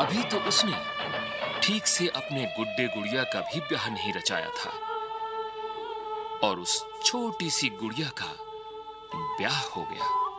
अभी तो उसने ठीक से अपने गुड्डे गुड़िया का भी ब्याह नहीं रचाया था और उस छोटी सी गुड़िया का ब्याह हो गया।